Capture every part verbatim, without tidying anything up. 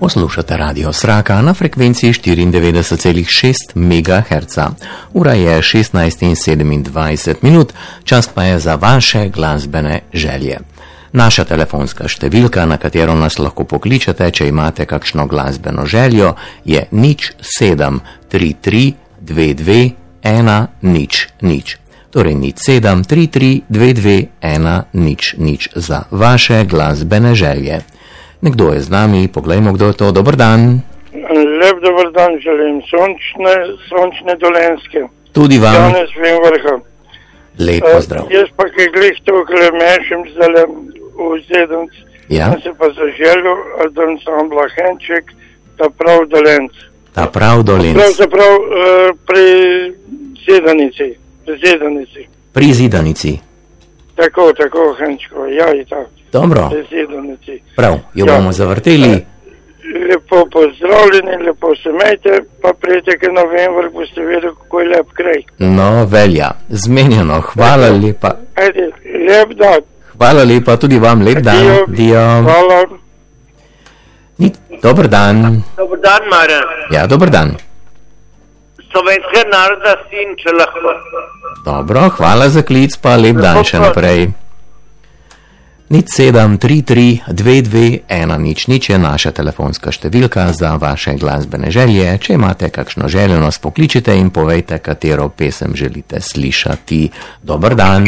Poslušate Radio Sraka na frekvenciji štiriindevetdeset celih šest megaherca. Ura je šestnajst in sedemindvajset minut, čas pa je za vaše glasbene želje. Naša telefonska številka, na katero nas lahko pokličete, če imate kakšno glasbeno željo, je nič sedem tri tri dve dve ena nič nič. Torej nič sedem tri tri dve dve ena nič nič za vaše glasbene želje. Nekdo je z nami, poglejmo, kdo je to. Dober dan. Lep dober dan želim, sončne, sončne Dolenjske. Tudi vam. Janez Vrha. Lep pozdrav. Uh, jaz pa kaj glih tukaj mešim zdaj v Zedenc. Ja. Sem se pa zaželil, da sem Blahenček, ta prav Dolenc. Ta prav Dolenc. Pravzaprav uh, pri Zedanici. Pri Zedanici. Pri Zidanici. Tako, tako, Henčko, ja i tako. Dobro. Pri Zedanici. Prav, jo Ja. bomo zavrteli. Lepo pozdravljeni, lepo se imejte, pa prijete k novembru, boste vedeli, kako je lep kraj. No, velja. Zmenjeno. Hvala lepa. Ajde, lep dan. Hvala lepa, tudi vam lep dan. Adijo. Dio. Hvala. Ni- Dober dan. Dobar dan, Marjan. Ja, dober dan. Slovenskega naroda sin, če lahko. Dobro, hvala za klic, pa lep dan še naprej. Nič sedem tri tri dve dve ena nič nič je naša telefonska številka za vaše glasbene želje. Če imate kakšno željo, nas pokličite in povejte, katero pesem želite slišati. Dober dan.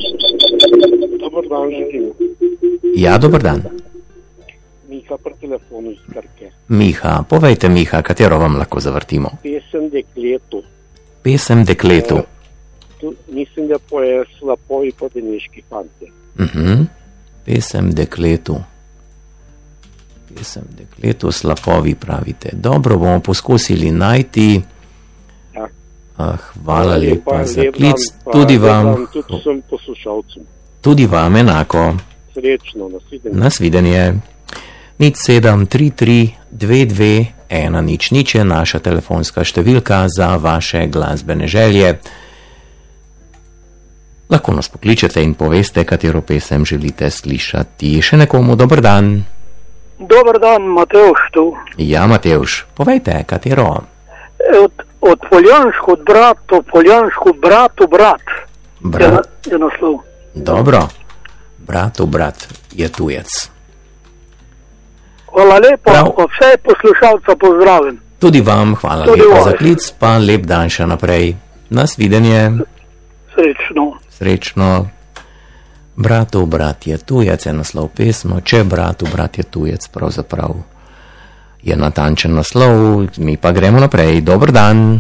Dobar dan, želim. Ja, dober dan. Miha pri telefonu iz Krke. Miha, povejte Miha, katero vam lahko zavrtimo. Pesem Dekletu. Pesem Dekletu. Tu mislim, da poje Slapovi podeniški fantje. Mhm. Pesem Dekletu. Pesem Dekletu, slapovi pravite. Dobro, bomo poskusili najti. Ja. Ah, hvala lepa za lep klic. dan, pa Tudi lep vam, dan Tudi vsem poslušalcem. tudi vam enako. Srečno, nasvidenje. Nasvidenje. Nič sedem tri tri dve dve ena nič nič je naša telefonska številka za vaše glasbene želje. Lahko nas pokličete in poveste, katero pesem želite slišati. Še nekomu dober dan. Dobar dan, Mateuš tu. Ja, Mateuš, povejte, katero. Od, od Poljanško, od bratu, Poljanško, bratu, brat. Je, Brat, na- je naslov. dobro. Bratu, brat je tujec. Hvala lepo, Prav. pa vse poslušalca pozdravim. Tudi vam hvala Tudi lepa vas. za klic, pa lep dan še naprej. Nasvidenje. Srečno. Srečno. Bratov brat je tujec, je naslov pesmo. Če bratov brat je tujec, pravzaprav je natančen naslov. Mi pa gremo naprej. Dober dan.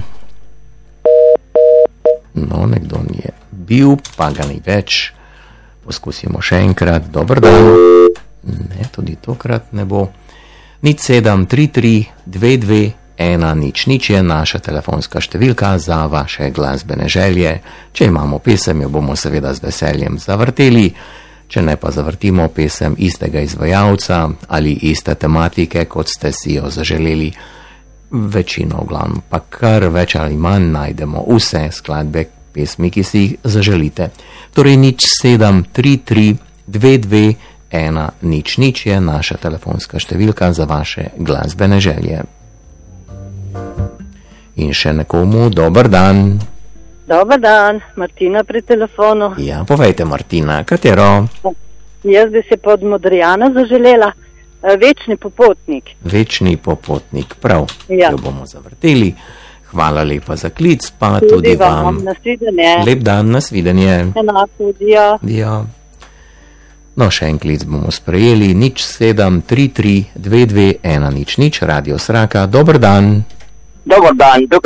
No, nekdo je bil, pa ga ni več. Poskusimo še enkrat. Dober dan. Ne, tudi tokrat ne bo. Nič sedem tri tri dve dve ena nič nič je naša telefonska številka za vaše glasbene želje. Če imamo pesem, jo bomo seveda z veseljem zavrteli. Če ne, pa zavrtimo pesem istega izvajalca ali iste tematike, kot ste si jo zaželeli. Večino v glavnem, pa kar več ali manj najdemo vse skladbe pesmi, ki si jih zaželite. Torej nič sedem tri tri dve dve ena nič nič je naša telefonska številka za vaše glasbene želje. In še nekomu dober dan. Dobar dan, Martina pri telefonu. Ja, povejte Martina, katero? Jaz bi se pod Modrijana zaželela. eh, Večni popotnik. Večni popotnik, prav, Ja. jo bomo zavrteli. Hvala lepa za klic, pa Tudi, tudi vam, vam. nasvidenje. Lep dan, nasvidenje. Enako, dio. Ja. No, še en klic bomo sprejeli. Nič sedem tri tri dve dve ena nič nič, Radio Sraka, dober dan. Dobar dan, tukaj